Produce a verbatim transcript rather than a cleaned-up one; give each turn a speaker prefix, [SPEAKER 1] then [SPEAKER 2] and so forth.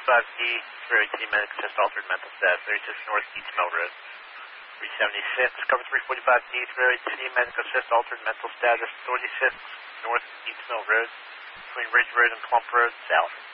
[SPEAKER 1] forty-five D, three oh eight medical assist, altered mental status, thirty-six North East Mill Road. three seventy-six, cover three forty-five D, three oh eight medical assist, altered mental status, thirty-six North East Mill Road, between Ridge Road and Clump Road, south.